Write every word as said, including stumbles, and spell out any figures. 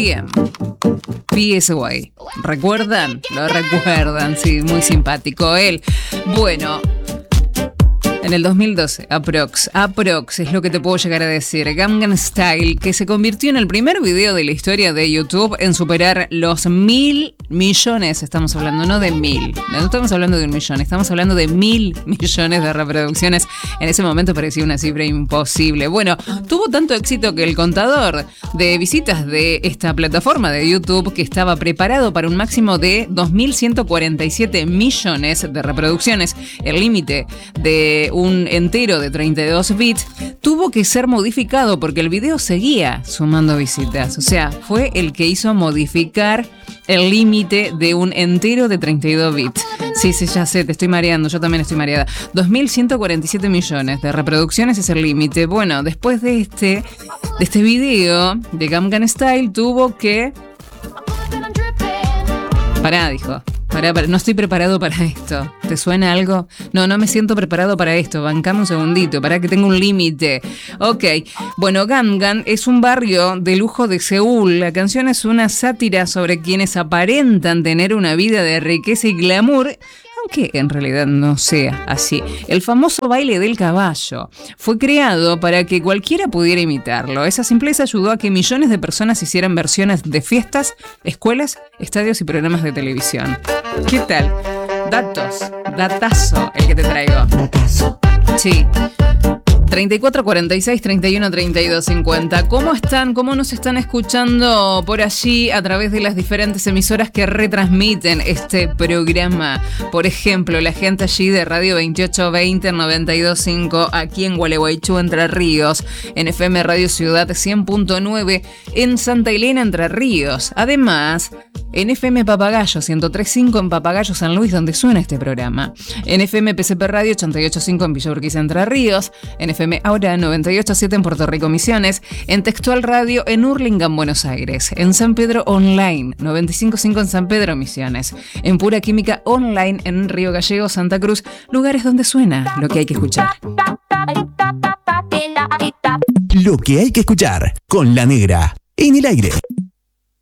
P M. P S Y. ¿Recuerdan? Lo recuerdan, sí, muy simpático él. Bueno, en el dos mil doce, aprox, aprox es lo que te puedo llegar a decir. Gangnam Style, que se convirtió en el primer video de la historia de YouTube en superar los mil millones. Estamos hablando no de mil, no estamos hablando de un millón, estamos hablando de mil millones de reproducciones. En ese momento parecía una cifra imposible. Bueno, tuvo tanto éxito que el contador de visitas de esta plataforma de YouTube, que estaba preparado para un máximo de dos mil ciento cuarenta y siete millones de reproducciones, el límite de un entero de treinta y dos bits, tuvo que ser modificado porque el video seguía sumando visitas. O sea, fue el que hizo modificar el límite de un entero de treinta y dos bits. Sí, sí, ya sé, te estoy mareando, yo también estoy mareada. dos mil ciento cuarenta y siete millones de reproducciones es el límite. Bueno, después de este, de este video de Gangnam Style, tuvo que... Pará, dijo. Pará, pará, no estoy preparado para esto. ¿Te suena algo? No, no me siento preparado para esto. Bancame un segundito, para que tenga un límite. Ok, bueno, Gangnam es un barrio de lujo de Seúl. La canción es una sátira sobre quienes aparentan tener una vida de riqueza y glamour, aunque en realidad no sea así. El famoso baile del caballo fue creado para que cualquiera pudiera imitarlo. Esa simpleza ayudó a que millones de personas hicieran versiones de fiestas, escuelas, estadios y programas de televisión. ¿Qué tal? Datos, datazo el que te traigo. Datazo. Sí. treinta y cuatro cuarenta y seis treinta y uno treinta y dos cincuenta. ¿Cómo están? ¿Cómo nos están escuchando por allí a través de las diferentes emisoras que retransmiten este programa? Por ejemplo, la gente allí de Radio veintiocho veinte noventa y dos punto cinco aquí en Gualeguaychú, Entre Ríos, en F M Radio Ciudad cien punto nueve en Santa Elena, Entre Ríos. Además, en F M Papagayo ciento tres punto cinco en Papagayo, San Luis, donde suena este programa. En F M P C P Radio ochenta y ocho punto cinco en Villa Urquiza, Entre Ríos. En F M Ahora noventa y ocho punto siete en Puerto Rico, Misiones. En Textual Radio en Hurlingham, Buenos Aires. En San Pedro Online noventa y cinco punto cinco en San Pedro, Misiones. En Pura Química Online en Río Gallegos, Santa Cruz. Lugares donde suena lo que hay que escuchar. Lo que hay que escuchar con La Negra en el aire.